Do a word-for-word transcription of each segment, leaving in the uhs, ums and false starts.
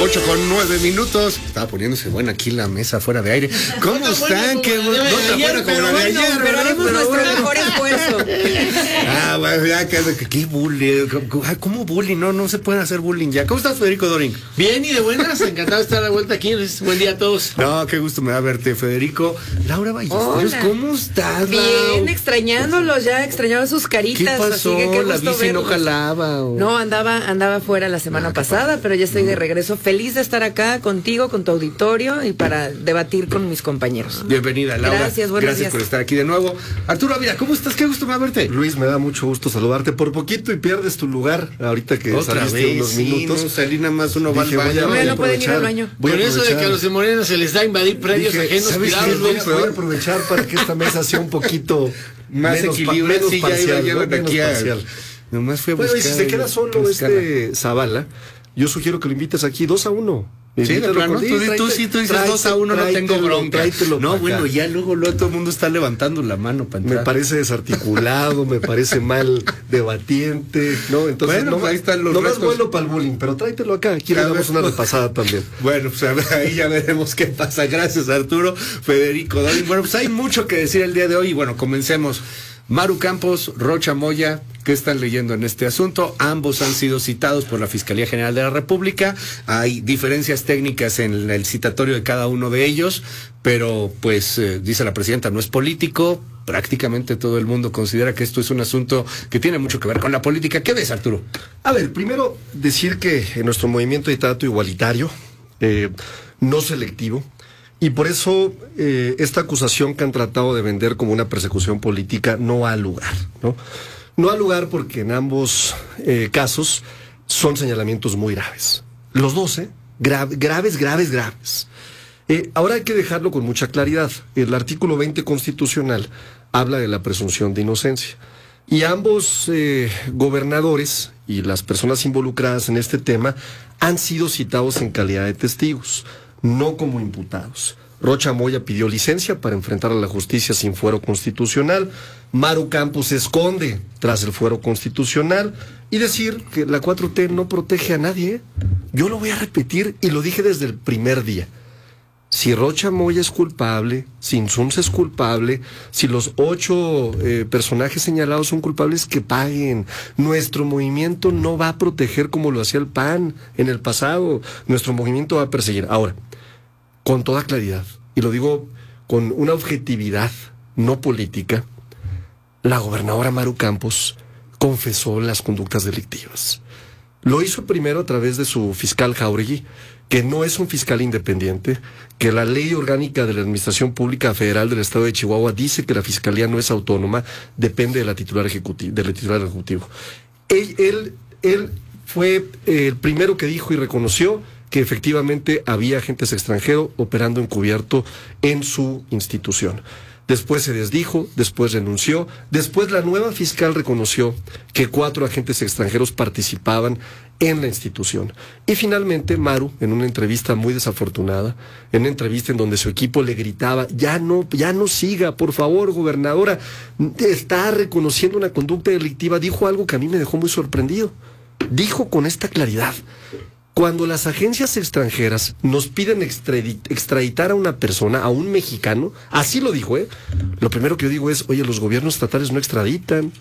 ocho con nueve minutos. Estaba poniéndose buena aquí la mesa fuera de aire. ¿Cómo no están? Qué bueno. No tan buena como la de ayer. Pero haremos nuestro mejor esfuerzo. Ah, bueno, ya que qué bullying. ¿Cómo bullying? No, no se puede hacer bullying ya. ¿Cómo estás, Federico Doring? Bien y de buenas. Encantado de estar de vuelta aquí. Buen día a todos. No, qué gusto me da verte, Federico. Laura Ballesteros, ¿cómo estás? Bien, Lau? Extrañándolos ya, extrañaba sus caritas. ¿Qué pasó? Así que qué la gusto bici verlos. no jalaba. O... No, andaba, andaba fuera la semana ah, pasada, pero ya estoy de regreso. Feliz de estar acá contigo, con tu auditorio y para debatir con mis compañeros. Bienvenida, Laura. Gracias, buenos Gracias días. por estar aquí de nuevo. Arturo Ávila, ¿cómo estás? Qué gusto me da verte. Luis, me da mucho gusto saludarte. Por poquito y pierdes tu lugar ahorita que Otra saliste vez, unos sí, minutos. No, salí nada más, uno va al Dije, baño. voy a, no pueden ir al baño. Voy Con eso de que a los de Morena se les da invadir predios Dije, ajenos, ¿sabes qué? cuidados, Voy, Luis, a- voy a aprovechar para que esta mesa sea un poquito más menos, equilibrada. menos Sí, ya parcial, iba, ¿no? ya menos aquí a- parcial. Nomás fui a Bueno, y buscar si se queda solo buscar- este Zavala, yo sugiero que lo invites aquí dos a uno. Sí, de Invítalo plano, con- tú, sí, tú tráete- sí, tú dices tráete- dos a uno, no tengo tráetelo, bronca. tráetelo No, para bueno, acá. ya luego, luego todo el mundo está levantando la mano para entrar. Me parece desarticulado, me parece mal debatiente, ¿no? Entonces, Bueno, no, pues ahí están los no más restos. vuelo para el bullying, pero tráetelo acá, aquí le A damos ver. una repasada también. Bueno, pues a ver, ahí ya veremos qué pasa. Gracias, Arturo, Federico Doring. Bueno, pues hay mucho que decir el día de hoy y bueno, comencemos. Maru Campos, Rocha Moya, ¿qué están leyendo en este asunto? Ambos han sido citados por la Fiscalía General de la República. Hay diferencias técnicas en el citatorio de cada uno de ellos, pero pues eh, dice la presidenta, no es político. Prácticamente todo el mundo considera que esto es un asunto que tiene mucho que ver con la política. ¿Qué ves, Arturo? A ver, primero decir que en nuestro movimiento hay trato igualitario, eh, no selectivo. Y por eso eh, esta acusación que han tratado de vender como una persecución política no ha lugar, ¿no? No ha lugar porque en ambos eh, casos son señalamientos muy graves. Los dos, ¿eh? Gra- graves, graves, graves. Eh, ahora hay que dejarlo con mucha claridad. El artículo veinte constitucional habla de la presunción de inocencia. Y ambos eh, gobernadores y las personas involucradas en este tema han sido citados en calidad de testigos, no como imputados. Rocha Moya pidió licencia para enfrentar a la justicia sin fuero constitucional. Maru Campos se esconde tras el fuero constitucional y decir que la cuatro T no protege a nadie, ¿eh? Yo lo voy a repetir y lo dije desde el primer día. Si Rocha Moya es culpable, si Insunza es culpable, si los ocho eh, personajes señalados son culpables, que paguen. Nuestro movimiento no va a proteger como lo hacía el P A N en el pasado. Nuestro movimiento va a perseguir. Ahora, con toda claridad, y lo digo con una objetividad no política, la gobernadora Maru Campos confesó las conductas delictivas. Lo hizo primero a través de su fiscal Jáuregui, que no es un fiscal independiente, que la ley orgánica de la Administración Pública Federal del Estado de Chihuahua dice que la fiscalía no es autónoma, depende de la titular ejecutivo, del titular ejecutivo. Él, él, él fue eh, el primero que dijo y reconoció que efectivamente había agentes extranjeros operando encubierto en su institución. Después se desdijo, después renunció, después la nueva fiscal reconoció que cuatro agentes extranjeros participaban en la institución. Y finalmente Maru, en una entrevista muy desafortunada, en una entrevista en donde su equipo le gritaba, ya no, ya no siga, por favor, gobernadora, está reconociendo una conducta delictiva, dijo algo que a mí me dejó muy sorprendido. Dijo con esta claridad: cuando las agencias extranjeras nos piden extraditar a una persona, a un mexicano, así lo dijo, ¿eh? Lo primero que yo digo es, oye, los gobiernos estatales no extraditan.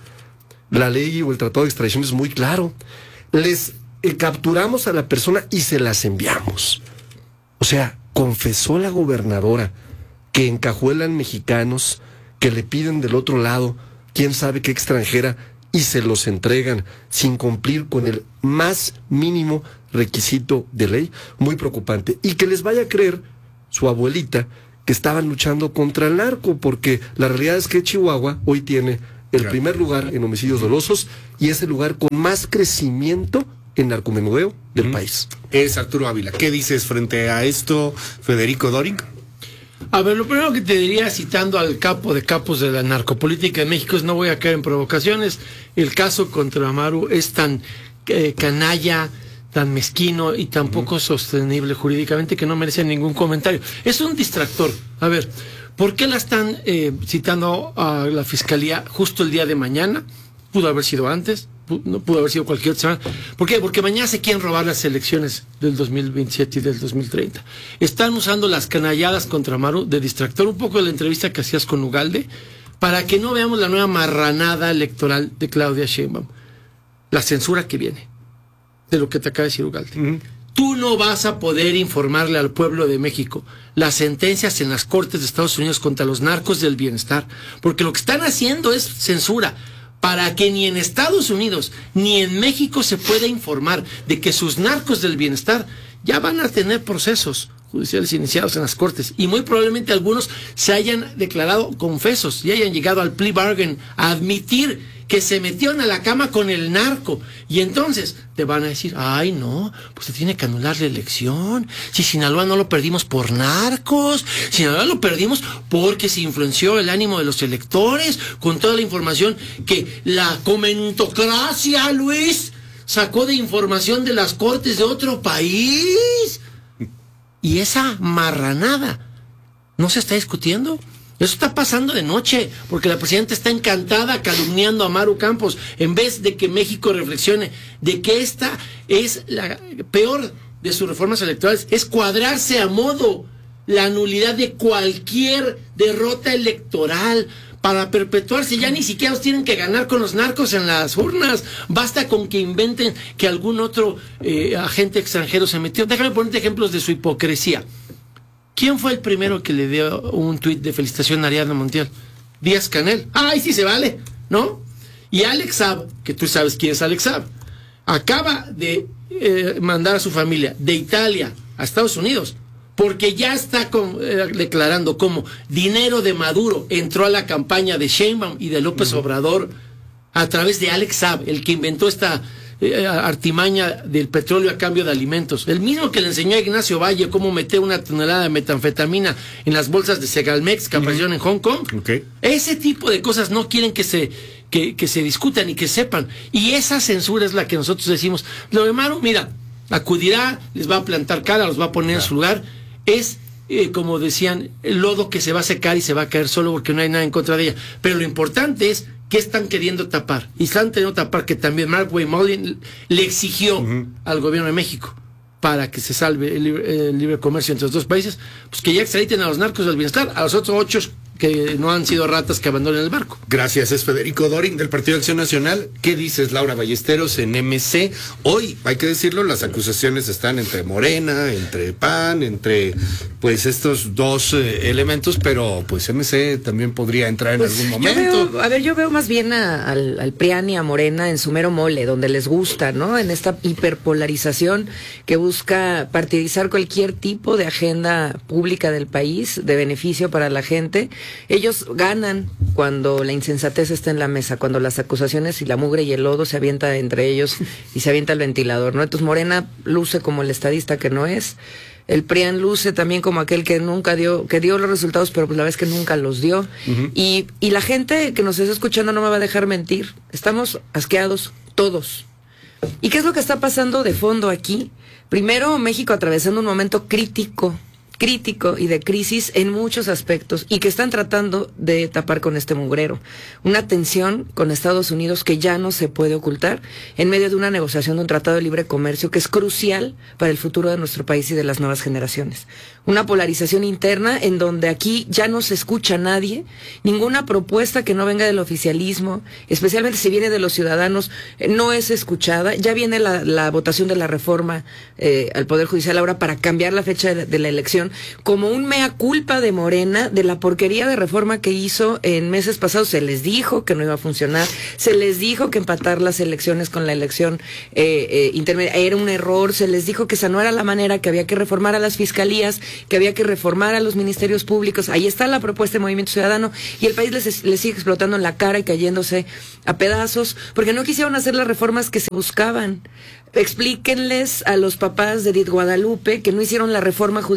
La ley o el tratado de extradición es muy claro. Les eh, capturamos a la persona y se las enviamos. O sea, confesó la gobernadora que encajuelan mexicanos, que le piden del otro lado, quién sabe qué extranjera, y se los entregan sin cumplir con el más mínimo requisito de ley. Muy preocupante. Y que les vaya a creer su abuelita que estaban luchando contra el narco, porque la realidad es que Chihuahua hoy tiene el primer lugar en homicidios dolosos y es el lugar con más crecimiento en narcomenudeo del uh-huh. país. Es Arturo Ávila. ¿Qué dices frente a esto, Federico Doring? A ver, lo primero que te diría, citando al capo de capos de la narcopolítica de México, es: no voy a caer en provocaciones. El caso contra Maru es tan eh, canalla, tan mezquino y tan poco uh-huh. sostenible jurídicamente que no merece ningún comentario. Es un distractor. A ver, ¿por qué la están eh, citando a la fiscalía justo el día de mañana? Pudo haber sido antes, no pudo haber sido cualquier otra semana. ¿Por qué? Porque mañana se quieren robar las elecciones del dos mil veintisiete y del dos mil treinta. Están usando las canalladas contra Maru de distractor, un poco de la entrevista que hacías con Ugalde, para que no veamos la nueva marranada electoral de Claudia Sheinbaum. La censura que viene, de lo que te acaba de decir Ugalde. Uh-huh. Tú no vas a poder informarle al pueblo de México las sentencias en las cortes de Estados Unidos contra los narcos del bienestar, porque lo que están haciendo es censura, para que ni en Estados Unidos ni en México se pueda informar de que sus narcos del bienestar ya van a tener procesos judiciales iniciados en las cortes, y muy probablemente algunos se hayan declarado confesos y hayan llegado al plea bargain a admitir que se metieron a la cama con el narco, y entonces te van a decir, ay no, pues se tiene que anular la elección, si Sinaloa no lo perdimos por narcos, Sinaloa lo perdimos porque se influenció el ánimo de los electores con toda la información que la comentocracia, Luis, sacó de información de las cortes de otro país. Y esa marranada no se está discutiendo. Eso está pasando de noche, porque la presidenta está encantada calumniando a Maru Campos, en vez de que México reflexione de que esta es la peor de sus reformas electorales, es cuadrarse a modo la nulidad de cualquier derrota electoral para perpetuarse. Ya ni siquiera los tienen que ganar con los narcos en las urnas, basta con que inventen que algún otro eh, agente extranjero se metió. Déjame ponerte ejemplos de su hipocresía. ¿Quién fue el primero que le dio un tuit de felicitación a Ariadna Montiel? Díaz Canel. ¡Ay, sí se vale! ¿No? Y Alex Saab, que tú sabes quién es Alex Saab, acaba de eh, mandar a su familia de Italia a Estados Unidos, porque ya está con, eh, declarando como dinero de Maduro entró a la campaña de Sheinbaum y de López uh-huh. Obrador a través de Alex Saab, el que inventó esta Eh, artimaña del petróleo a cambio de alimentos, el mismo que le enseñó a Ignacio Valle cómo meter una tonelada de metanfetamina en las bolsas de Segalmex que uh-huh. aparecieron en Hong Kong. Okay. Ese tipo de cosas no quieren que se que, que se discutan y que sepan, y esa censura es la que nosotros decimos. Lo de Maru, mira, acudirá, les va a plantar cara, los va a poner claro. en su lugar, es eh, como decían, el lodo que se va a secar y se va a caer solo porque no hay nada en contra de ella, pero lo importante es ¿qué están queriendo tapar? Y están queriendo tapar que también Mark Wayne le exigió uh-huh. al gobierno de México, para que se salve el libre, el libre comercio entre los dos países, pues que ya extraditen a los narcos del bienestar, a los otros ocho que no han sido ratas que abandonen el barco. Gracias, es Federico Dorin del Partido de Acción Nacional. ¿Qué dices, Laura Ballesteros, en M C? Hoy, hay que decirlo, las acusaciones están entre Morena, entre P A N, entre pues estos dos eh, elementos, pero pues M C también podría entrar en pues algún momento. Veo, a ver, yo veo más bien a, al, al P R I A N y a Morena en su mero mole, donde les gusta, ¿no? En esta hiperpolarización que busca partidizar cualquier tipo de agenda pública del país, de beneficio para la gente. Ellos ganan cuando la insensatez está en la mesa, cuando las acusaciones y la mugre y el lodo se avienta entre ellos y se avienta el ventilador, ¿no? Entonces Morena luce como el estadista que no es, el P R I A N luce también como aquel que nunca dio, que dio los resultados, pero pues la vez que nunca los dio. Uh-huh. Y, y la gente que nos está escuchando no me va a dejar mentir, estamos asqueados todos. ¿Y qué es lo que está pasando de fondo aquí? Primero, México atravesando un momento crítico, crítico y de crisis en muchos aspectos, y que están tratando de tapar con este mugrero. Una tensión con Estados Unidos que ya no se puede ocultar en medio de una negociación de un tratado de libre comercio que es crucial para el futuro de nuestro país y de las nuevas generaciones. Una polarización interna en donde aquí ya no se escucha a nadie, ninguna propuesta que no venga del oficialismo, especialmente si viene de los ciudadanos, eh, no es escuchada. Ya viene la, la votación de la reforma eh, al Poder Judicial ahora para cambiar la fecha de, de la elección, como un mea culpa de Morena de la porquería de reforma que hizo en meses pasados. Se les dijo que no iba a funcionar, se les dijo que empatar las elecciones con la elección eh, eh, intermedia era un error, se les dijo que esa no era la manera, que había que reformar a las fiscalías, que había que reformar a los ministerios públicos. Ahí está la propuesta de Movimiento Ciudadano, y el país les, les sigue explotando en la cara y cayéndose a pedazos, porque no quisieron hacer las reformas que se buscaban. Explíquenles a los papás de Edith Guadalupe que no hicieron la reforma judicial que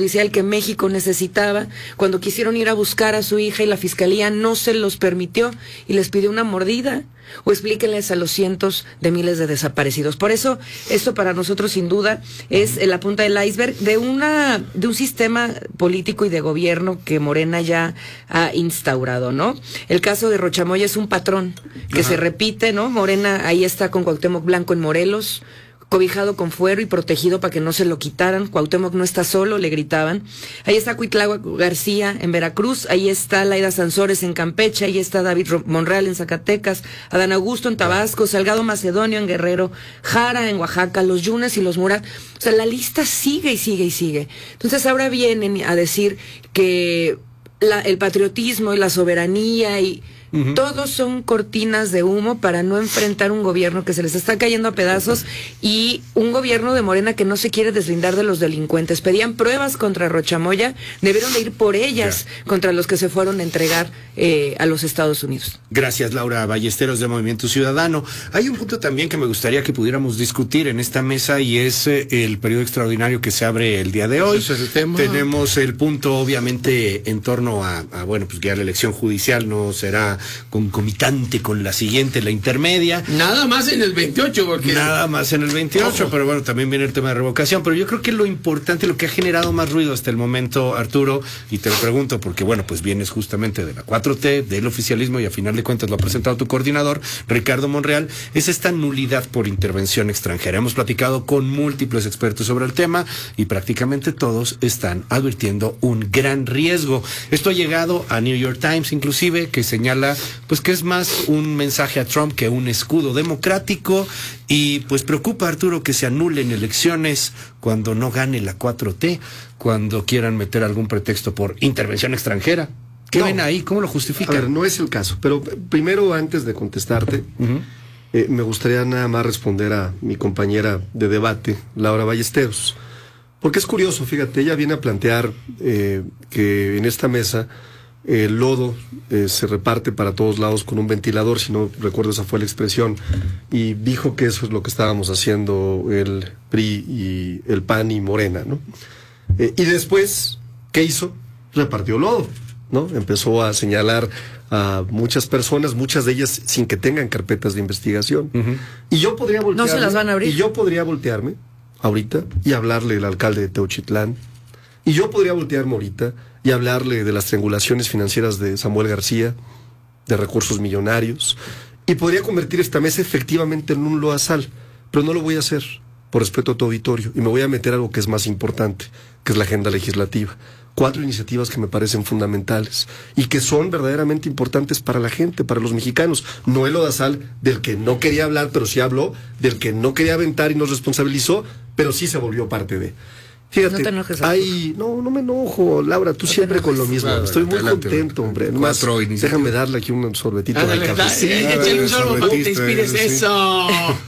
que México necesitaba, cuando quisieron ir a buscar a su hija y la fiscalía no se los permitió y les pidió una mordida. O explíquenles a los cientos de miles de desaparecidos. Por eso, esto para nosotros sin duda es la punta del iceberg de una de un sistema político y de gobierno que Morena ya ha instaurado, ¿no? El caso de Rocha Moya es un patrón que Ajá. se repite, ¿no? Morena ahí está con Cuauhtémoc Blanco en Morelos, cobijado con fuero y protegido para que no se lo quitaran. Cuauhtémoc no está solo, le gritaban. Ahí está Cuitláhuac García en Veracruz, ahí está Laida Sansores en Campeche, ahí está David Monreal en Zacatecas, Adán Augusto en Tabasco, Salgado Macedonio en Guerrero, Jara en Oaxaca, los Yunes y los Murat. O sea, la lista sigue y sigue y sigue. Entonces ahora vienen a decir que la, el patriotismo y la soberanía y Uh-huh. todos son cortinas de humo para no enfrentar un gobierno que se les está cayendo a pedazos y un gobierno de Morena que no se quiere deslindar de los delincuentes. Pedían pruebas contra Rocha Moya, debieron de ir por ellas yeah. contra los que se fueron a entregar eh, a los Estados Unidos. Gracias, Laura Ballesteros de Movimiento Ciudadano. Hay un punto también que me gustaría que pudiéramos discutir en esta mesa y es eh, el periodo extraordinario que se abre el día de hoy. ¿Ese es el tema? Tenemos el punto obviamente en torno a, a bueno, pues ya la elección judicial no será concomitante con la siguiente, la intermedia. Nada más en el veintiocho, porque... Nada más en el veintiocho, Ojo. Pero bueno, también viene el tema de revocación, pero yo creo que lo importante, lo que ha generado más ruido hasta el momento, Arturo, y te lo pregunto porque bueno, pues vienes justamente de la cuatro T, del oficialismo, y a final de cuentas lo ha presentado tu coordinador, Ricardo Monreal, es esta nulidad por intervención extranjera. Hemos platicado con múltiples expertos sobre el tema y prácticamente todos están advirtiendo un gran riesgo. Esto ha llegado a New York Times, inclusive, que señala pues que es más un mensaje a Trump que un escudo democrático y pues preocupa, Arturo, que se anulen elecciones cuando no gane la cuatro T, cuando quieran meter algún pretexto por intervención extranjera. ¿Qué no. ven ahí? ¿Cómo lo justifican? A ver, no es el caso, pero primero, antes de contestarte, uh-huh. eh, me gustaría nada más responder a mi compañera de debate, Laura Ballesteros, porque es curioso, fíjate, ella viene a plantear eh, que en esta mesa el lodo eh, se reparte para todos lados con un ventilador, si no recuerdo esa fue la expresión, y dijo que eso es lo que estábamos haciendo el P R I y el P A N y Morena, ¿no? Eh, y después, ¿qué hizo? Repartió lodo, ¿no? Empezó a señalar a muchas personas, muchas de ellas sin que tengan carpetas de investigación. Uh-huh. Y yo podría voltearme, no se las van a abrir. Y yo podría voltearme ahorita y hablarle al alcalde de Teuchitlán, y yo podría voltearme ahorita y hablarle de las triangulaciones financieras de Samuel García, de recursos millonarios, y podría convertir esta mesa efectivamente en un loazal, pero no lo voy a hacer por respeto a tu auditorio, y me voy a meter a algo que es más importante, que es la agenda legislativa. Cuatro iniciativas que me parecen fundamentales y que son verdaderamente importantes para la gente, para los mexicanos. No el lodazal del que no quería hablar, pero sí habló, del que no quería aventar y nos responsabilizó, pero sí se volvió parte de... Fíjate, no te enojes, hay, no, no me enojo, Laura, tú no siempre con lo mismo. Claro, estoy muy adelante, contento, hombre. Más, déjame darle aquí un sorbetito ah, de café. Sí, échale un sorbo para que te inspires sí. eso.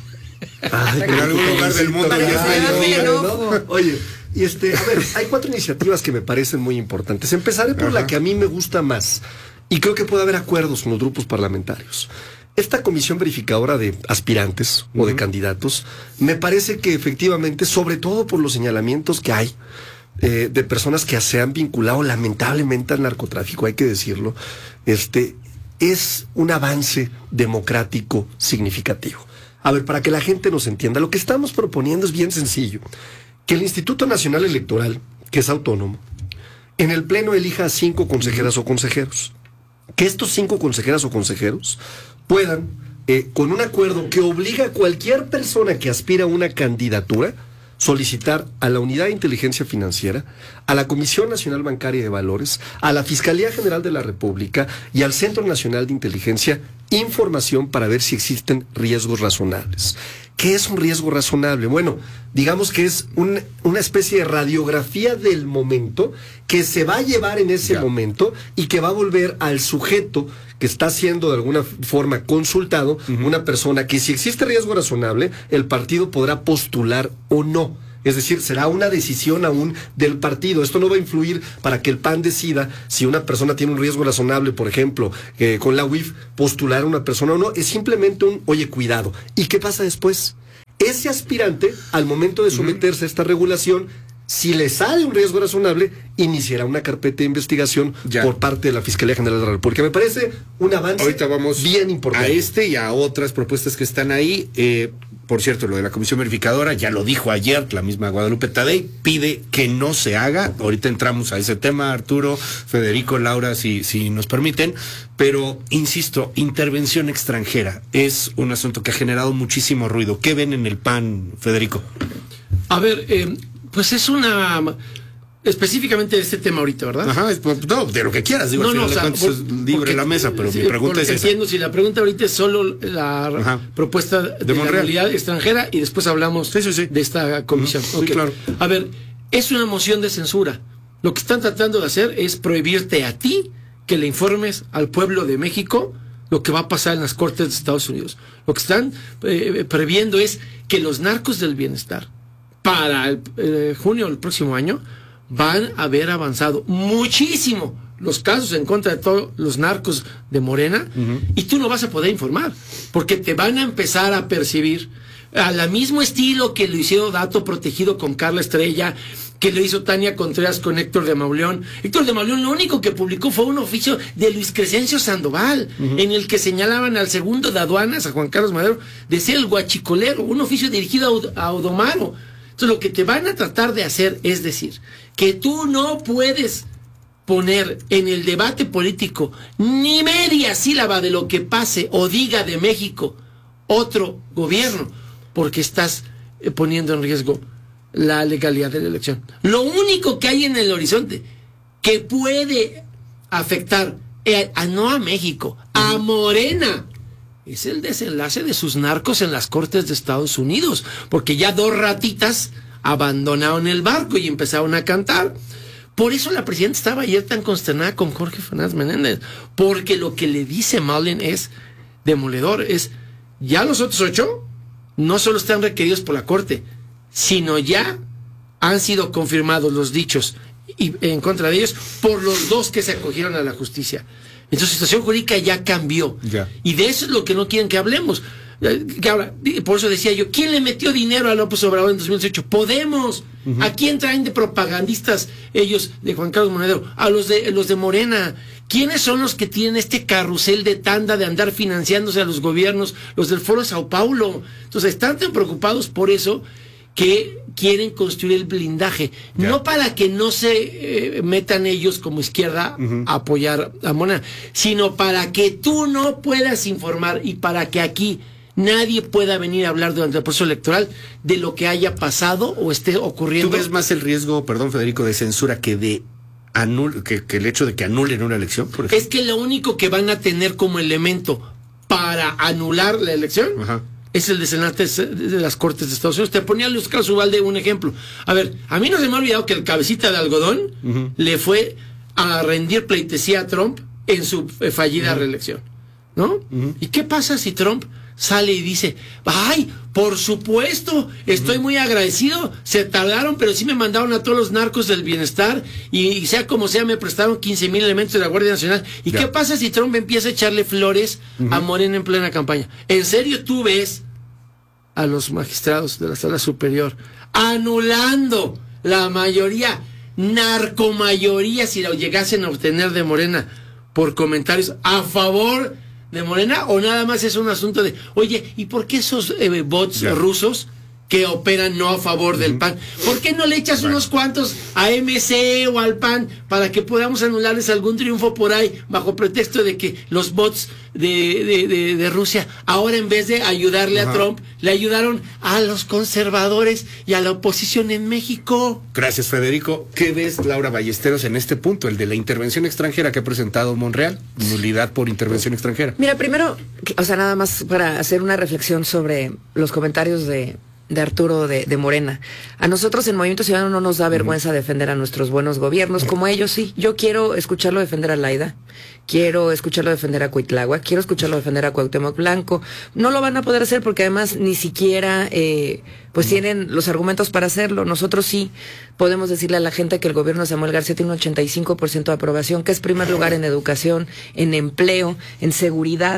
Ay, en algún lugar del mundo. Oye, y este, a ver, hay cuatro iniciativas que me parecen muy importantes. Empezaré por Ajá. la que a mí me gusta más y creo que puede haber acuerdos con los grupos parlamentarios. Esta comisión verificadora de aspirantes uh-huh. o de candidatos, me parece que efectivamente, sobre todo por los señalamientos que hay eh, de personas que se han vinculado lamentablemente al narcotráfico, hay que decirlo, este es un avance democrático significativo. A ver, para que la gente nos entienda, lo que estamos proponiendo es bien sencillo. Que el Instituto Nacional Electoral, que es autónomo, en el Pleno elija a cinco consejeras uh-huh. o consejeros. Que estos cinco consejeras o consejeros puedan, eh, con un acuerdo que obliga a cualquier persona que aspira a una candidatura, solicitar a la Unidad de Inteligencia Financiera, a la Comisión Nacional Bancaria de Valores, a la Fiscalía General de la República y al Centro Nacional de Inteligencia información para ver si existen riesgos razonables. ¿Qué es un riesgo razonable? Bueno, digamos que es un, una especie de radiografía del momento que se va a llevar en ese ya. momento y que va a volver al sujeto que está siendo de alguna forma consultado, uh-huh. una persona que si existe riesgo razonable, el partido podrá postular o no. Es decir, será una decisión aún del partido. Esto no va a influir para que el P A N decida si una persona tiene un riesgo razonable, por ejemplo, eh, con la U I F, postular a una persona o no. Es simplemente un, oye, cuidado. ¿Y qué pasa después? Ese aspirante, al momento de someterse a esta regulación, si le sale un riesgo razonable, iniciará una carpeta de investigación ya. por parte de la Fiscalía General de la República. Me parece un avance Ahorita vamos bien importante. A este y a otras propuestas que están ahí. Eh, por cierto, lo de la Comisión Verificadora, ya lo dijo ayer la misma Guadalupe Tadei, pide que no se haga. Ahorita entramos a ese tema, Arturo, Federico, Laura, si, si nos permiten. Pero, insisto, intervención extranjera es un asunto que ha generado muchísimo ruido. ¿Qué ven en el P A N, Federico? A ver, eh, pues es una... Específicamente de este tema ahorita, ¿verdad? Ajá, es, no, de lo que quieras, digo, no, al no, final o sea, de cuentas por, es libre porque, la mesa, pero sí, mi pregunta es esa. Entiendo, si la pregunta ahorita es solo la Ajá. propuesta de, De de la Monreal. realidad extranjera y después hablamos Sí, sí, sí. de esta comisión. Uh-huh. Sí, Okay. claro. A ver, es una moción de censura. Lo que están tratando de hacer es prohibirte a ti que le informes al pueblo de México lo que va a pasar en las Cortes de Estados Unidos. Lo que están eh, previendo es que los narcos del bienestar para el, eh, junio del próximo año van a haber avanzado muchísimo los casos en contra de todos los narcos de Morena, uh-huh. y tú no vas a poder informar, porque te van a empezar a percibir al mismo estilo que lo hicieron Dato Protegido con Carla Estrella, que lo hizo Tania Contreras con Héctor de Mauleón. Héctor de Mauleón lo único que publicó fue un oficio de Luis Crescencio Sandoval, uh-huh. en el que señalaban al segundo de aduanas, a Juan Carlos Madero, de ser el guachicolero, un oficio dirigido a, a Odomaro. Entonces lo que te van a tratar de hacer es decir que tú no puedes poner en el debate político ni media sílaba de lo que pase o diga de México otro gobierno, porque estás eh, poniendo en riesgo la legalidad de la elección. Lo único que hay en el horizonte que puede afectar eh, a, no a México, a Morena, es el desenlace de sus narcos en las Cortes de Estados Unidos, porque ya dos ratitas abandonaron el barco y empezaron a cantar. Por eso la presidenta estaba ayer tan consternada con Jorge Fernández Menéndez, porque lo que le dice Mullen es demoledor, es ya los otros ocho no solo están requeridos por la Corte, sino ya han sido confirmados los dichos y, en contra de ellos por los dos que se acogieron a la justicia. Entonces, la situación jurídica ya cambió. Ya. Y de eso es lo que no quieren que hablemos. Que ahora, por eso decía yo, ¿quién le metió dinero a López Obrador en dos mil dieciocho? Podemos. Uh-huh. ¿A quién traen de propagandistas ellos, de Juan Carlos Monedero? A los de los de Morena. ¿Quiénes son los que tienen este carrusel de tanda de andar financiándose a los gobiernos? Los del Foro de Sao Paulo. Entonces, están tan preocupados por eso que quieren construir el blindaje, ya. No para que no se eh, metan ellos como izquierda uh-huh. a apoyar a Morena, sino para que tú no puedas informar y para que aquí nadie pueda venir a hablar durante el proceso electoral de lo que haya pasado o esté ocurriendo. ¿Tú ves más el riesgo, perdón Federico, de censura que de anul que, que el hecho de que anulen una elección, por ejemplo? Es que lo único que van a tener como elemento para anular la elección Ajá. es el desenlace de las Cortes de Estados Unidos. Te ponía Luis Carlos Ubalde un ejemplo. A ver, a mí no se me ha olvidado que el cabecita de algodón uh-huh. le fue a rendir pleitesía a Trump en su eh, fallida uh-huh. reelección, ¿no? Uh-huh. ¿Y qué pasa si Trump sale y dice, ay, por supuesto, estoy uh-huh. muy agradecido, se tardaron, pero sí me mandaron a todos los narcos del bienestar y, y sea como sea, me prestaron quince mil elementos de la Guardia Nacional? ¿Y ya. qué pasa si Trump empieza a echarle flores uh-huh. a Morena en plena campaña? ¿En serio tú ves a los magistrados de la Sala Superior anulando la mayoría, narcomayoría, si lo llegasen a obtener de Morena por comentarios a favor de Morena? ¿O nada más es un asunto de, oye, ¿y por qué esos eh, bots yeah. rusos que operan no a favor uh-huh. del P A N? ¿Por qué no le echas right. unos cuantos a M C o al P A N para que podamos anularles algún triunfo por ahí bajo pretexto de que los bots de, de, de, de Rusia ahora en vez de ayudarle uh-huh. a Trump, le ayudaron a los conservadores y a la oposición en México? Gracias, Federico. ¿Qué ves, Laura Ballesteros, en este punto, el de la intervención extranjera que ha presentado Monreal? Nulidad por intervención extranjera. Mira, primero, o sea, nada más para hacer una reflexión sobre los comentarios de de Arturo de, de Morena. A nosotros en Movimiento Ciudadano no nos da vergüenza uh-huh. defender a nuestros buenos gobiernos, como ellos sí. Yo quiero escucharlo defender a Laida, quiero escucharlo defender a Cuitláhuac, quiero escucharlo defender a Cuauhtémoc Blanco. No lo van a poder hacer porque además ni siquiera eh, pues uh-huh. tienen los argumentos para hacerlo. Nosotros sí podemos decirle a la gente que el gobierno de Samuel García tiene un ochenta y cinco por ciento de aprobación, que es primer lugar en educación, en empleo, en seguridad,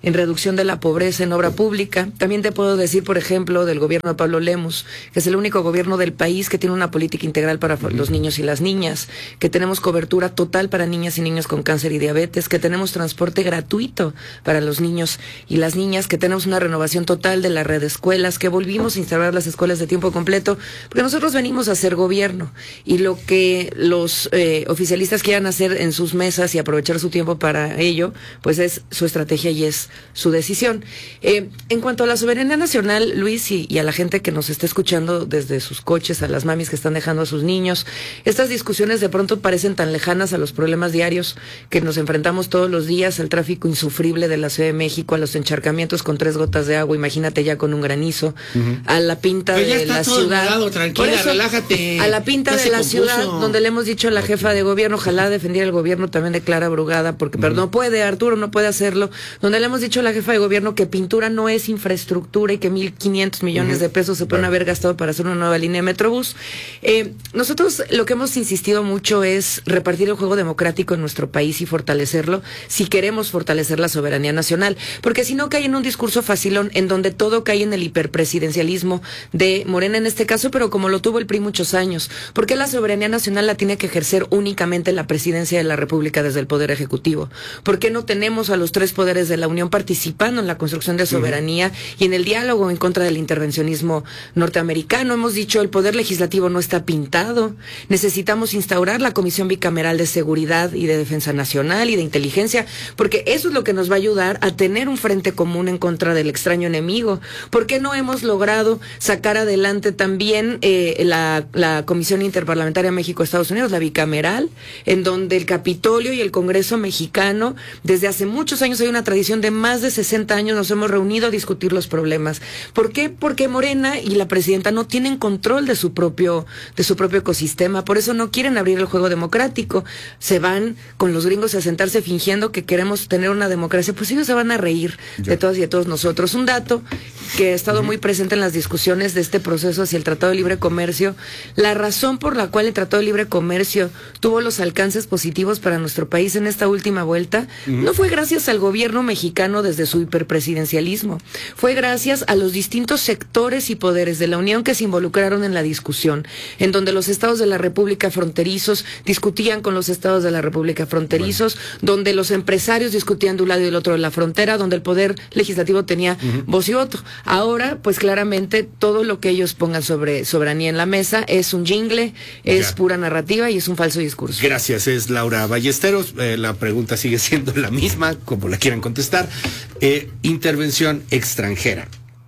en reducción de la pobreza en obra pública. También te puedo decir, por ejemplo, del gobierno de Pablo Lemus, que es el único gobierno del país que tiene una política integral para los niños y las niñas, que tenemos cobertura total para niñas y niños con cáncer y diabetes, que tenemos transporte gratuito para los niños y las niñas, que tenemos una renovación total de la red de escuelas, que volvimos a instaurar las escuelas de tiempo completo, porque nosotros venimos a hacer gobierno, y lo que los eh, oficialistas quieran hacer en sus mesas y aprovechar su tiempo para ello, pues es su estrategia y es su decisión. Eh, en cuanto a la soberanía nacional, Luis, y, y a la gente que nos está escuchando desde sus coches, a las mamis que están dejando a sus niños, estas discusiones de pronto parecen tan lejanas a los problemas diarios que nos enfrentamos todos los días, al tráfico insufrible de la Ciudad de México, a los encharcamientos con tres gotas de agua, imagínate ya con un granizo, uh-huh. a la pinta Pero de la ciudad. Morado, tranquila, eso, relájate. A la pinta de la compuso. ciudad, donde le hemos dicho a la jefa de gobierno, ojalá defendiera el gobierno también de Clara Brugada, porque uh-huh. pero no puede, Arturo no puede hacerlo, donde le hemos dicho a la jefa de gobierno que pintura no es infraestructura y que mil quinientos millones uh-huh. de pesos se pueden bueno. haber gastado para hacer una nueva línea de Metrobús. Eh, nosotros lo que hemos insistido mucho es repartir el juego democrático en nuestro país y fortalecerlo, si queremos fortalecer la soberanía nacional, porque si no cae en un discurso facilón en donde todo cae en el hiperpresidencialismo de Morena en este caso, pero como lo tuvo el P R I muchos años. ¿Por qué la soberanía nacional la tiene que ejercer únicamente la presidencia de la República desde el Poder Ejecutivo? ¿Por qué no tenemos a los tres poderes de la Unión participando en la construcción de soberanía uh-huh. y en el diálogo en contra del intervencionismo norteamericano? Hemos dicho, el Poder Legislativo no está pintado. Necesitamos instaurar la Comisión Bicameral de Seguridad y de Defensa Nacional y de Inteligencia, porque eso es lo que nos va a ayudar a tener un frente común en contra del extraño enemigo. ¿Por qué no hemos logrado sacar adelante también eh, la, la Comisión Interparlamentaria México-Estados Unidos, la bicameral, en donde el Capitolio y el Congreso mexicano, desde hace muchos años hay una tradición de más de sesenta años, nos hemos reunido a discutir los problemas? ¿Por qué? Porque Morena y la presidenta no tienen control de su propio, de su propio ecosistema, por eso no quieren abrir el juego democrático. Se van con los gringos a sentarse fingiendo que queremos tener una democracia, pues ellos se van a reír ya. de todas y de todos nosotros. Un dato que ha estado uh-huh. muy presente en las discusiones de este proceso hacia el Tratado de Libre Comercio, la razón por la cual el Tratado de Libre Comercio tuvo los alcances positivos para nuestro país en esta última vuelta, uh-huh. no fue gracias al gobierno mexicano desde su hiperpresidencialismo, fue gracias a los distintos sectores y poderes de la Unión que se involucraron en la discusión, en donde los estados de la República fronterizos discutían con los estados de la República fronterizos, bueno. donde los empresarios discutían de un lado y del otro de la frontera, donde el Poder Legislativo tenía uh-huh. voz y voto. Ahora, pues claramente todo lo que ellos pongan sobre soberanía en la mesa es un jingle, es ya. pura narrativa y es un falso discurso. Gracias, es Laura Ballesteros. Eh, la pregunta sigue siendo la misma, como la quieran contestar. Eh, intervención extranjera.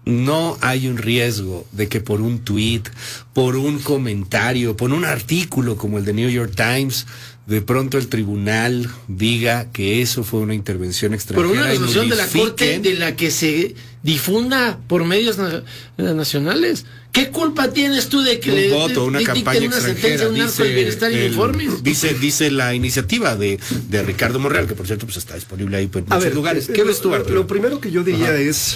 No hay un riesgo de que por un tuit, por un comentario, por un artículo como el de New York Times, de pronto el tribunal diga que eso fue una intervención extranjera. Por una resolución de la Corte de la que se difunda por medios na nacionales. ¿Qué culpa tienes tú de que un le voto, una campaña una extranjera? Un dice, el bienestar y el, informes. Dice, dice la iniciativa de, de Ricardo Monreal, que por cierto pues está disponible ahí en muchos ver, lugares. Eh, ¿Qué ves tú, Arturo? Lo primero que yo diría Ajá. es,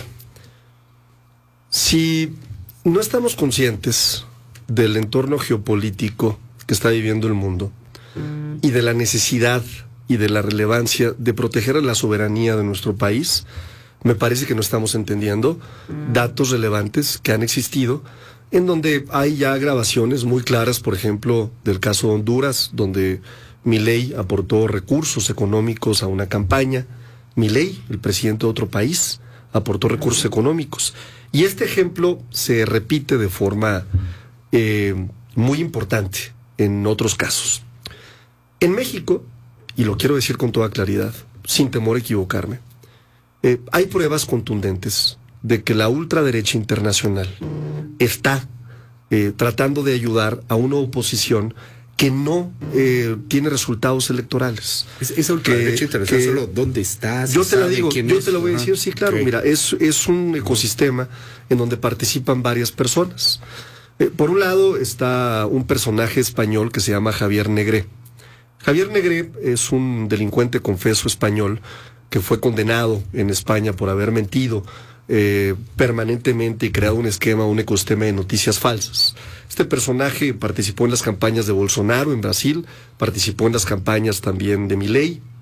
si no estamos conscientes del entorno geopolítico que está viviendo el mundo mm. y de la necesidad y de la relevancia de proteger la soberanía de nuestro país, me parece que no estamos entendiendo mm. datos relevantes que han existido, en donde hay ya grabaciones muy claras, por ejemplo, del caso de Honduras, donde Milei aportó recursos económicos a una campaña. Milei, el presidente de otro país, aportó recursos económicos. Y este ejemplo se repite de forma eh, muy importante en otros casos. En México, y lo quiero decir con toda claridad, sin temor a equivocarme, eh, hay pruebas contundentes de que la ultraderecha internacional está eh, tratando de ayudar a una oposición que no eh, tiene resultados electorales. Es, esa ultraderecha internacional, que, solo ¿dónde estás? Yo te la digo, yo es? te lo voy a decir, sí, claro, okay. Mira, es, es un ecosistema en donde participan varias personas. Eh, por un lado está un personaje español que se llama Javier Negré. Javier Negré es un delincuente confeso español que fue condenado en España por haber mentido eh, permanentemente y creado un esquema, un ecosistema de noticias falsas. Este personaje participó en las campañas de Bolsonaro en Brasil, participó en las campañas también de Milei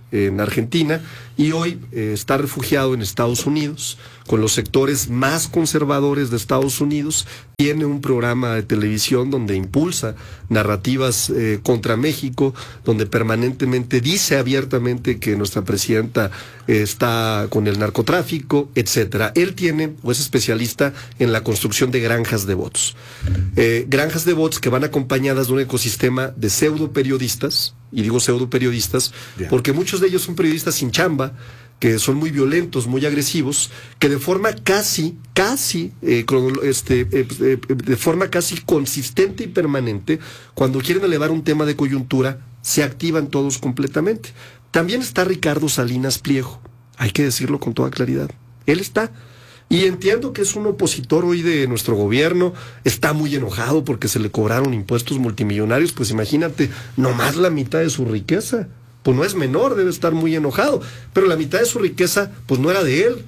en Argentina y hoy eh, está refugiado en Estados Unidos con los sectores más conservadores de Estados Unidos. Tiene un programa de televisión donde impulsa narrativas eh, contra México, donde permanentemente dice abiertamente que nuestra presidenta eh, está con el narcotráfico, etcétera. Él tiene o es especialista en la construcción de granjas de bots. Eh, granjas de bots que van acompañadas de un ecosistema de pseudo periodistas, y digo pseudo periodistas, yeah. porque muchos de ellos son periodistas sin chamba, que son muy violentos, muy agresivos, que de forma casi, casi, eh, este, eh, eh, de forma casi consistente y permanente, cuando quieren elevar un tema de coyuntura, se activan todos completamente. También está Ricardo Salinas Pliego, hay que decirlo con toda claridad. Él está. Y entiendo que es un opositor hoy de nuestro gobierno, está muy enojado porque se le cobraron impuestos multimillonarios, pues imagínate, nomás la mitad de su riqueza. Pues no es menor, debe estar muy enojado, pero la mitad de su riqueza pues no era de él,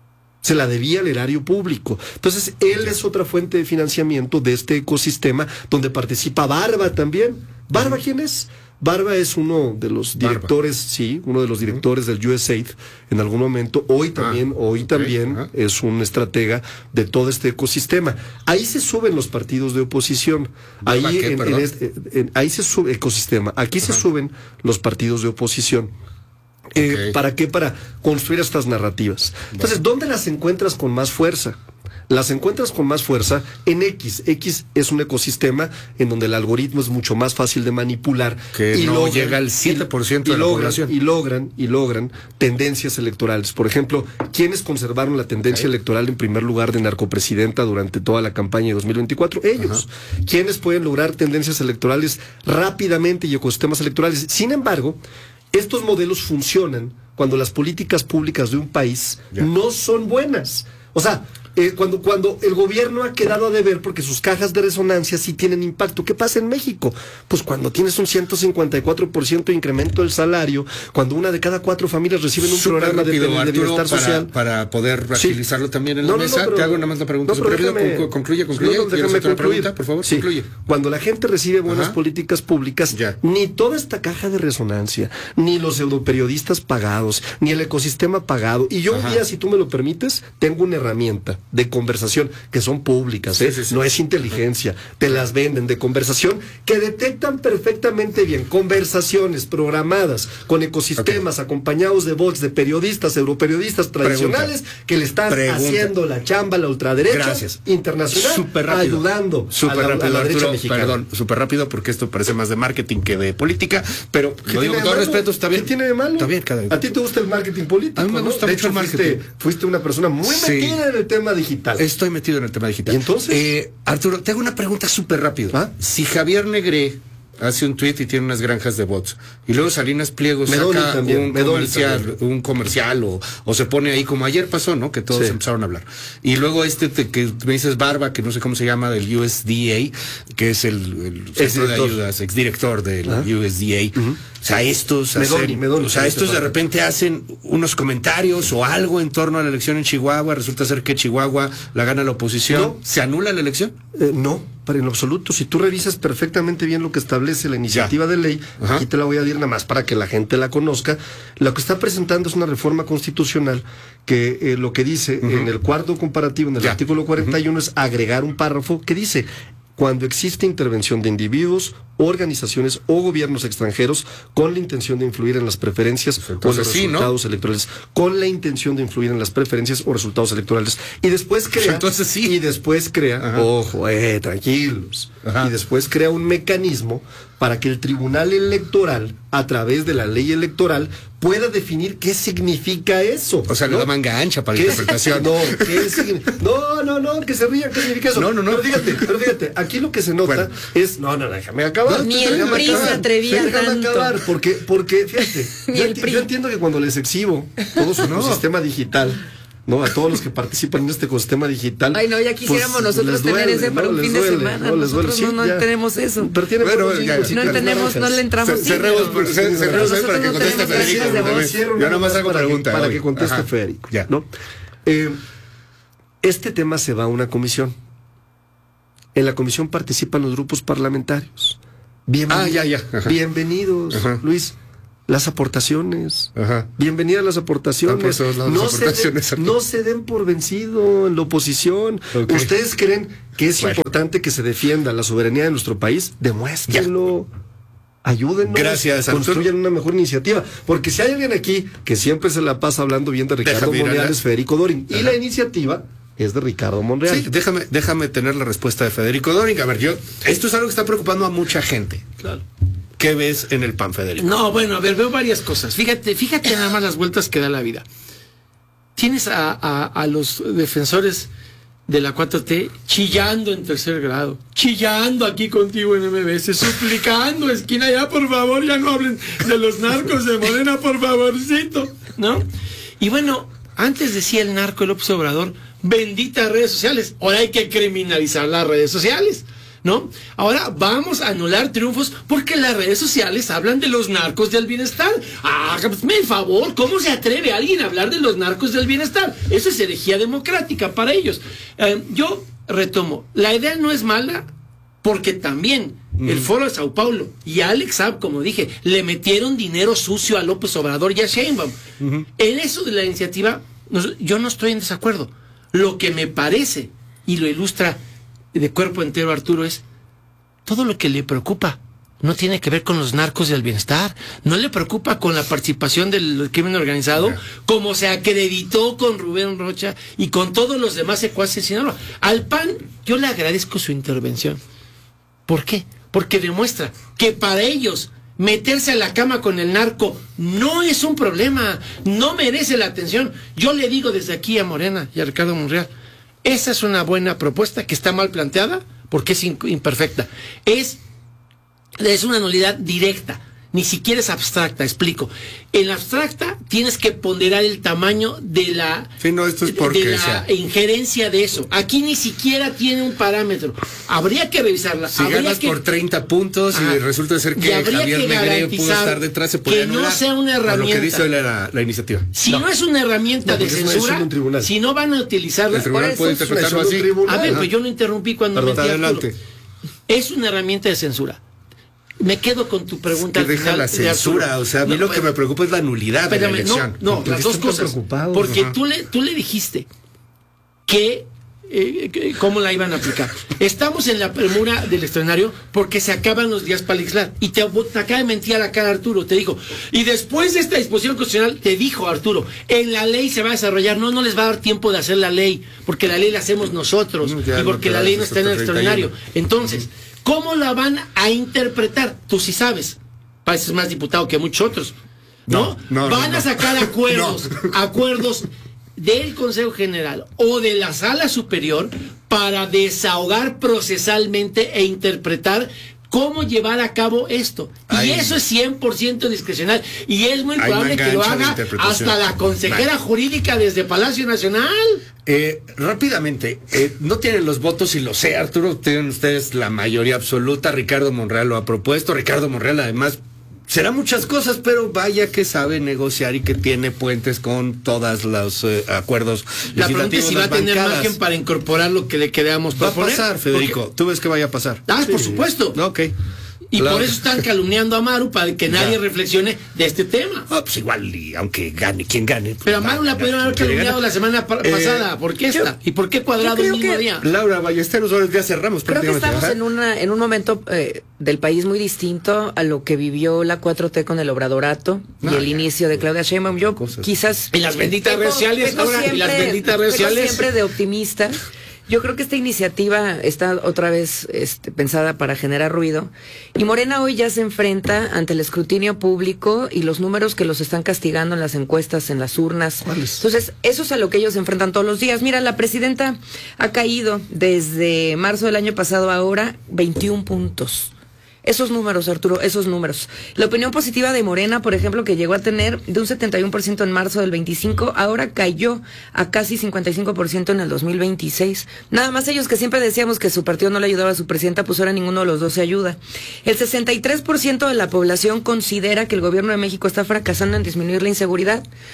se la debía al erario público. Entonces él es otra fuente de financiamiento de este ecosistema donde participa Barba también. ¿Barba quién es? Barba es uno de los directores, Barba. sí, uno de los directores del U S A I D en algún momento. Hoy también, ah, hoy okay, también uh-huh. es un estratega de todo este ecosistema. Ahí se suben los partidos de oposición. Ahí, qué, en, en este, en, ahí se sube ecosistema. Aquí uh-huh. se suben los partidos de oposición. Eh, okay. ¿Para qué? Para construir estas narrativas. Entonces, bueno. ¿dónde las encuentras con más fuerza? Las encuentras con más fuerza en X. X es un ecosistema en donde el algoritmo es mucho más fácil de manipular. Que y no logran, llega al siete por ciento y, de y la logran, población. Y logran, y logran tendencias electorales. Por ejemplo, ¿quiénes conservaron la tendencia okay. electoral en primer lugar de narcopresidenta durante toda la campaña de dos mil veinticuatro? Ellos. Uh-huh. ¿Quiénes pueden lograr tendencias electorales rápidamente y ecosistemas electorales? Sin embargo, estos modelos funcionan cuando las políticas públicas de un país yeah. no son buenas. O sea, eh, cuando, cuando el gobierno ha quedado a deber porque sus cajas de resonancia sí tienen impacto. ¿Qué pasa en México? Pues cuando tienes un ciento cincuenta y cuatro por ciento de incremento del salario, cuando una de cada cuatro familias reciben un Súper programa rápido, de, de, de bienestar para, social. Para poder agilizarlo sí. también en no, la no, mesa, no, pero, te hago nada más la pregunta. No, pero déjame, concluye, concluye. No, no, déjame concluir. Pregunta, por favor, sí. concluye. Cuando la gente recibe buenas Ajá. políticas públicas, ya. ni toda esta caja de resonancia, ni los pseudoperiodistas pagados, ni el ecosistema pagado. Y yo Ajá. un día, si tú me lo permites, tengo una herramienta de conversación que son públicas, ¿eh? sí, sí, sí. no es inteligencia, te las venden de conversación que detectan perfectamente bien conversaciones programadas con ecosistemas okay. acompañados de bots de periodistas, europeriodistas tradicionales Pregunta. que le están Pregunta. haciendo la chamba a la ultraderecha Gracias. internacional, super rápido. ayudando super a la, rápido, a la derecha Arturo, mexicana. Perdón, súper rápido porque esto parece más de marketing que de política, pero lo digo con todo respeto, está bien. ¿Qué tiene de malo? Está bien, cada vez. A ti te gusta el marketing político. A mí me gusta ¿no? mucho el marketing. Fuiste, fuiste una persona muy sí. metida en el tema digital. Estoy metido en el tema digital. ¿Y entonces? Eh, Arturo, te hago una pregunta súper rápido. ¿Ah? Si Javier Negré hace un tweet y tiene unas granjas de bots, y luego Salinas Pliego Medoni saca también, un Medoni comercial, también. un comercial o, o se pone ahí como ayer pasó, ¿no? Que todos sí. empezaron a hablar. Y luego este te, que me dices Barba, que no sé cómo se llama, del U S D A, que es el, el centro de ayudas, exdirector del ¿Ah? U S D A. Uh-huh. O sea, estos Medoni, hacen, Medoni, o sea, estos de repente hacen unos comentarios o algo en torno a la elección en Chihuahua, resulta ser que Chihuahua la gana la oposición. No. ¿Se anula la elección? Eh, no, pero en lo absoluto. Si tú revisas perfectamente bien lo que establece la iniciativa ya. de ley, Ajá. aquí te la voy a decir nada más para que la gente la conozca. Lo que está presentando es una reforma constitucional que eh, lo que dice uh-huh. en el cuarto comparativo, en el ya. artículo cuarenta y uno, uh-huh. es agregar un párrafo que dice: cuando existe intervención de individuos, organizaciones o gobiernos extranjeros con la intención de influir en las preferencias Entonces, o los sí, resultados ¿no? electorales, con la intención de influir en las preferencias o resultados electorales. Y después crea, Entonces, sí. y después crea, Ajá. ojo, eh, tranquilos, Ajá. y después crea un mecanismo para que el Tribunal Electoral, a través de la ley electoral, pueda definir qué significa eso. O sea, ¿no? le da manga ancha para la interpretación. No, ¿qué significa? No, no, no, que se rían, ¿qué significa eso? No, no, no. Pero fíjate, pero fíjate, aquí lo que se nota bueno. es, no, no, déjame acabar. Ni el P R I se atrevía déjame tanto. acabar, porque, porque, fíjate, yo, enti- yo entiendo que cuando les exhibo todo su ecosistema no. digital, ¿no? A todos los que participan en este ecosistema digital. Ay, no, ya quisiéramos pues, nosotros tener duele, ese para ¿no? un fin duele, de semana. No, nosotros sí, no, no tenemos eso. Pero tiene bueno, bueno, ya, ya, no tenemos, no le entramos. Se, cerremos, por, se, cerremos ahí para que conteste Federico. Yo nomás hago pregunta. Para que conteste Ajá. Federico. Ya. ¿No? Eh, este tema se va a una comisión. En la comisión participan los grupos parlamentarios. Bienvenidos. Ah, ya, ya. Ajá. Bienvenidos, Ajá. Luis. las aportaciones. Ajá. Bienvenidas las aportaciones. Ah, no, no, las aportaciones. Se den, no se den por vencido en la oposición. Okay. ¿Ustedes creen que es bueno. importante que se defienda la soberanía de nuestro país? Demuéstrenlo. Ya. Ayúdennos. Gracias, construyan una mejor iniciativa. Porque si hay alguien aquí que siempre se la pasa hablando bien de Ricardo Déjame Monreal, la... es Federico Dorin. Ajá. Y la iniciativa es de Ricardo Monreal. Sí, déjame, déjame tener la respuesta de Federico Dorin. A ver, yo, esto es algo que está preocupando a mucha gente. Claro. ¿Qué ves en el P A N, Federico? No, bueno, a ver, veo varias cosas. Fíjate, fíjate nada más las vueltas que da la vida. Tienes a, a, a los defensores de la cuatro T chillando en tercer grado, chillando aquí contigo en M B S, suplicando, esquina, ya por favor, ya no hablen de los narcos de Morena, por favorcito, ¿no? Y bueno, antes decía el narco López Obrador, benditas redes sociales, ahora hay que criminalizar las redes sociales, ¿no? Ahora vamos a anular triunfos porque las redes sociales hablan de los narcos del bienestar. Hágame el favor, ¿cómo se atreve alguien a hablar de los narcos del bienestar? Eso es herejía democrática para ellos. Eh, yo retomo, la idea no es mala porque también mm. el Foro de Sao Paulo y Alex Saab, como dije, le metieron dinero sucio a López Obrador y a Sheinbaum. Uh-huh. En eso de la iniciativa, no, yo no estoy en desacuerdo. Lo que me parece, y lo ilustra de cuerpo entero Arturo, es todo lo que le preocupa no tiene que ver con los narcos del bienestar, no le preocupa con la participación del crimen organizado, yeah. como se acreditó con Rubén Rocha y con todos los demás secuaces de Sinaloa. Al P A N yo le agradezco su intervención. ¿Por qué? Porque demuestra que para ellos meterse a la cama con el narco no es un problema, no merece la atención. Yo le digo desde aquí a Morena y a Ricardo Monreal, esa es una buena propuesta que está mal planteada porque es imperfecta. Es, es una nulidad directa, ni siquiera es abstracta, explico. En la abstracta tienes que ponderar el tamaño de la, sí, no, esto es porque, de la sea, injerencia de eso. Aquí ni siquiera tiene un parámetro. Habría que revisarla. Si habría ganas que, por treinta puntos ah, y resulta ser que Javier Negre pudo estar detrás, se puede que no anular, sea una herramienta. Lo que dice la, la iniciativa. Si no, no es una herramienta no, de censura, si no van a utilizarla, el tribunal puede interpretarlo así. A ver, pues yo lo interrumpí cuando Perdón, metí adelante. Es una herramienta de censura. Me quedo con tu pregunta. Es que deja la censura, o sea, a mí no, lo que me preocupa es la nulidad de la elección. No, no las dos cosas. Porque Ajá. tú le, tú le dijiste que, eh, que cómo la iban a aplicar. Estamos en la premura del extraordinario porque se acaban los días para legislar. Y te, te acaba de mentir a la cara Arturo, te dijo. Y después de esta disposición constitucional, te dijo Arturo, en la ley se va a desarrollar, no, no les va a dar tiempo de hacer la ley, porque la ley la hacemos nosotros, ya y porque no la ley no está en el extraordinario. Entonces, ¿cómo la van a interpretar? Tú sí sabes. Pareces más diputado que muchos otros. ¿No? no, no van no, a sacar no. acuerdos, no. acuerdos del Consejo General o de la Sala Superior para desahogar procesalmente e interpretar cómo llevar a cabo esto. Y Ay, eso es cien por ciento discrecional. Y es muy probable que lo haga hasta la consejera vale. jurídica desde Palacio Nacional. Eh, rápidamente, eh, no tienen los votos y lo sé, Arturo, tienen ustedes la mayoría absoluta. Ricardo Monreal lo ha propuesto. Ricardo Monreal además será muchas cosas, pero vaya que sabe negociar y que tiene puentes con todos los eh, acuerdos la pregunta es si va a tener margen para incorporar lo que le queramos proponer. Va a pasar, Federico. Porque... ¿Tú ves que vaya a pasar? Ah, sí. Por supuesto. Ok. Y claro. por eso están calumniando a Maru para que nadie ya. reflexione de este tema. Ah, pues igual, y aunque gane, quien gane. Pues pero a Maru la pudieron haber calumniado la semana pa- eh, pasada. ¿Por qué esta? ¿Y por qué Cuadrado el mismo día? Laura Ballesteros, ahora ya cerramos. Creo que estamos en, una, en un momento eh, del país muy distinto a lo que vivió la cuatro T con el Obradorato no, y el ya. inicio de Claudia Sheinbaum. Yo Cosas. quizás... Y las benditas redes sociales, Laura, y las benditas redes sociales. Siempre de optimista. Yo creo que esta iniciativa está otra vez este, pensada para generar ruido y Morena hoy ya se enfrenta ante el escrutinio público y los números que los están castigando en las encuestas, en las urnas. Entonces, eso es a lo que ellos se enfrentan todos los días. Mira, la presidenta ha caído desde marzo del año pasado a ahora veintiún puntos. Esos números, Arturo, esos números. La opinión positiva de Morena, por ejemplo, que llegó a tener de un setenta y uno por ciento en marzo del veinticinco, ahora cayó a casi cincuenta y cinco por ciento en el dos mil veintiséis. Nada más ellos que siempre decíamos que su partido no le ayudaba a su presidenta, pues ahora ninguno de los dos se ayuda. El sesenta y tres por ciento de la población considera que el gobierno de México está fracasando en disminuir la inseguridad.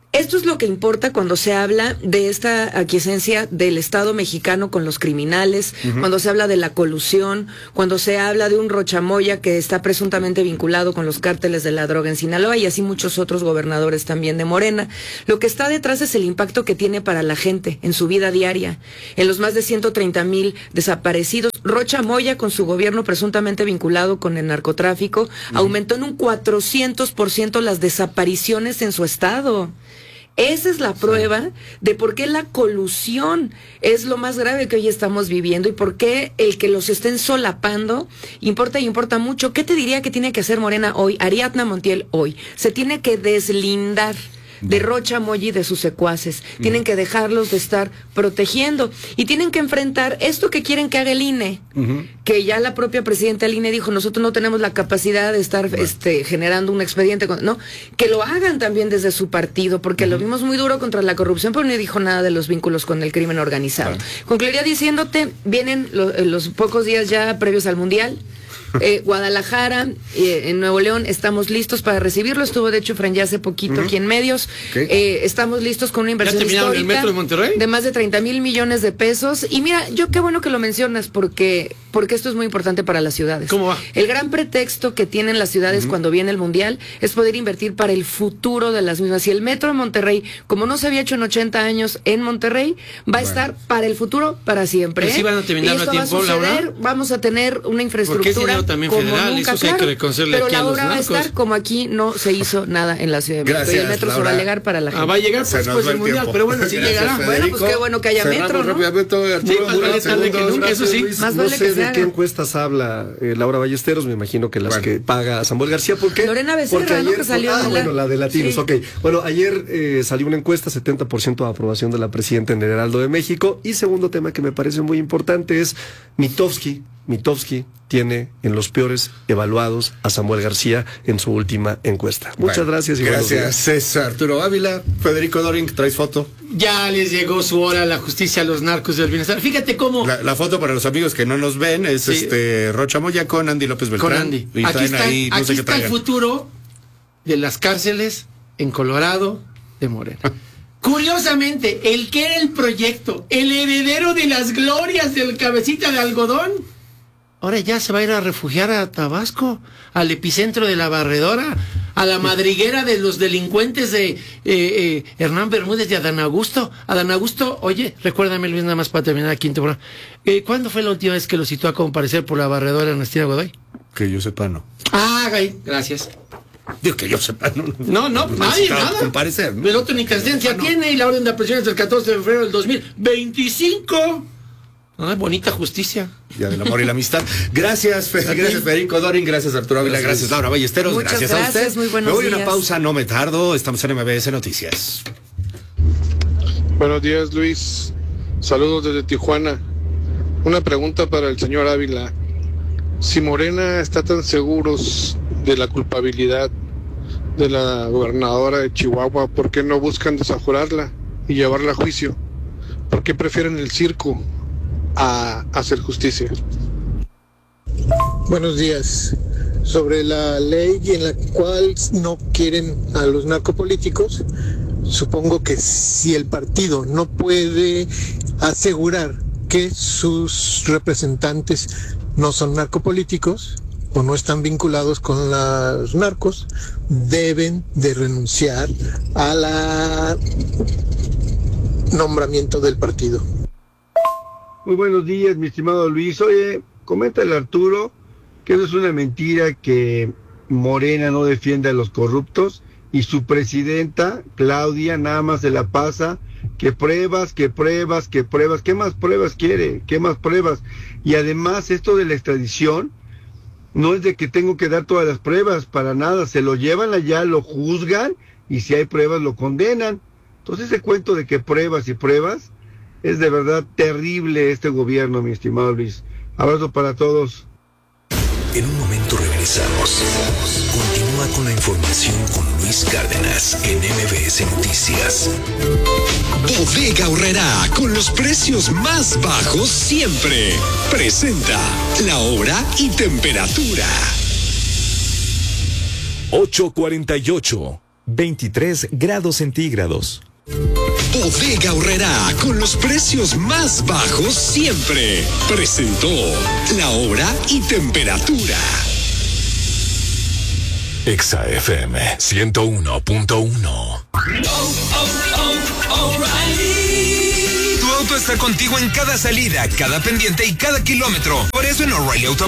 Esto es lo que importa cuando se habla de esta aquiescencia del Estado mexicano con los criminales, uh-huh. cuando se habla de la colusión, cuando se habla de un Rocha Moya que está presuntamente vinculado con los cárteles de la droga en Sinaloa y así muchos otros gobernadores también de Morena. Lo que está detrás es el impacto que tiene para la gente en su vida diaria, en los más de ciento treinta mil desaparecidos. Rocha Moya, con su gobierno presuntamente vinculado con el narcotráfico, uh-huh. aumentó en un cuatrocientos por ciento las desapariciones en su estado. Esa es la prueba sí. de por qué la colusión es lo más grave que hoy estamos viviendo y por qué el que los estén solapando importa y importa mucho. ¿Qué te diría que tiene que hacer Morena hoy? Ariadna Montiel hoy. Se tiene que deslindar de Rocha Moya y de sus secuaces. Mm. Tienen que dejarlos de estar protegiendo y tienen que enfrentar esto que quieren que haga el I N E, uh-huh. que ya la propia presidenta del I N E dijo, nosotros no tenemos la capacidad de estar bueno. este, generando un expediente, con, no, que lo hagan también desde su partido, porque uh-huh. lo vimos muy duro contra la corrupción, pero no dijo nada de los vínculos con el crimen organizado. Bueno. Concluiría diciéndote, vienen lo, los pocos días ya previos al Mundial. Eh, Guadalajara, eh, en Nuevo León, estamos listos para recibirlo. Estuvo de hecho Fran ya hace poquito uh-huh. aquí en medios. Okay. Eh, estamos listos con una inversión histórica el metro de Monterrey de más de treinta mil millones de pesos. Y mira, yo qué bueno que lo mencionas porque, porque esto es muy importante para las ciudades. ¿Cómo va? El gran pretexto que tienen las ciudades uh-huh. cuando viene el Mundial es poder invertir para el futuro de las mismas. Y el metro de Monterrey, como no se había hecho en ochenta años en Monterrey, va a bueno. estar para el futuro, para siempre. Pero sí van a terminar y esto a tiempo, va a suceder, Laura. Vamos a tener una infraestructura también como federal, nunca, eso sí hay claro, que reconocerle pero aquí la a los obra va a narcos. estar como aquí no se hizo nada en la Ciudad de México. Gracias, y el metro Laura. se va a llegar para la gente. Ah, va a llegar pues, después del Mundial, pero bueno, sí Gracias, llegará. Federico. Bueno, pues qué bueno que haya Cerramos metro, ¿no? rápidamente, Arturo, sí, más vale tarde que nunca, eso sí. Más no vale sé que se de haga. qué encuestas habla eh, Laura Ballesteros, me imagino que las bueno. que paga Samuel García. ¿Por qué? Lorena Becerra, Porque ayer, ¿no? Que salió ah, de la... bueno, la de Latinos, sí. ok. Bueno, ayer eh, salió una encuesta, setenta por ciento de aprobación de la presidenta en el Heraldo de México. Y segundo tema que me parece muy importante es Mitofsky. Mitofsky tiene en los peores evaluados a Samuel García en su última encuesta. Muchas bueno, gracias y gracias, César Arturo Ávila. Federico Doring, ¿traes foto? Ya les llegó su hora a la justicia a los narcos del bienestar. Fíjate cómo... La, la foto para los amigos que no nos ven es sí. este Rocha Moya con Andy López Beltrán. Con Andy. Y aquí está, ahí, no aquí sé está el futuro de las cárceles en Colorado de Morena. Curiosamente, el que era el proyecto, el heredero de las glorias del cabecita de algodón, ahora ya se va a ir a refugiar a Tabasco, al epicentro de la barredora, a la madriguera de los delincuentes de eh, eh, Hernán Bermúdez y Adán Augusto. Adán Augusto, oye, recuérdame Luis, nada más para terminar aquí en tu programa. Eh, ¿Cuándo fue la última vez que lo citó a comparecer por la barredora Ernestina Godoy? Que yo sepa, no. Ah, gay, gracias. Digo que yo sepa, no. No, no, no nadie, nada. Comparecer, ¿no? El otro ni cancencia ah, no. tiene y la orden de aprehensión es del catorce de febrero del dos mil veinticinco. Ay, bonita justicia. Día del amor y la amistad. Gracias, Fe gracias Federico Doring, gracias Arturo Ávila, gracias, gracias Laura Ballesteros, Muchas gracias, gracias a usted. Muy buenos me voy a días. una pausa, no me tardo, estamos en M B S Noticias. Buenos días, Luis. Saludos desde Tijuana. Una pregunta para el señor Ávila. Si Morena está tan seguros de la culpabilidad de la gobernadora de Chihuahua, ¿por qué no buscan desajurarla y llevarla a juicio? ¿Por qué prefieren el circo a hacer justicia? Buenos días. Sobre la ley en la cual no quieren a los narcopolíticos, supongo que si el partido no puede asegurar que sus representantes no son narcopolíticos o no están vinculados con los narcos, deben de renunciar a la nombramiento del partido. Muy buenos días, mi estimado Luis. Oye, coméntale a Arturo que eso es una mentira, que Morena no defiende a los corruptos y su presidenta, Claudia, nada más se la pasa que pruebas, que pruebas, que pruebas. ¿Qué más pruebas quiere? ¿Qué más pruebas? Y además esto de la extradición no es de que tengo que dar todas las pruebas, para nada. Se lo llevan allá, lo juzgan y si hay pruebas lo condenan. Entonces ese cuento de que pruebas y pruebas es de verdad terrible este gobierno, mi estimado Luis. Abrazo para todos. En un momento regresamos. Continúa con la información con Luis Cárdenas en M B S Noticias. Bodega Aurrerá, con los precios más bajos siempre. Presenta la hora y temperatura. ocho cuarenta y ocho. veintitrés grados centígrados. Bodega Aurrerá, con los precios más bajos siempre. Presentó la hora y temperatura. Exa F M ciento uno punto uno. Tu auto está contigo en cada salida, cada pendiente y cada kilómetro. Por eso en O'Reilly Auto